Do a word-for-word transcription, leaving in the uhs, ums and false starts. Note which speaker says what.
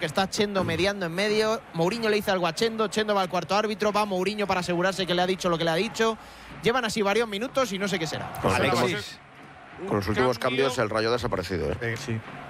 Speaker 1: que está Chendo mediando en medio. Mourinho le dice algo a Chendo, Chendo va al cuarto árbitro, va Mourinho para asegurarse que le ha dicho lo que le ha dicho. Llevan así varios minutos y no sé qué será.
Speaker 2: Con los
Speaker 3: Alexis.
Speaker 2: últimos, con los últimos cambios el Rayo ha desaparecido. ¿eh?
Speaker 3: Sí.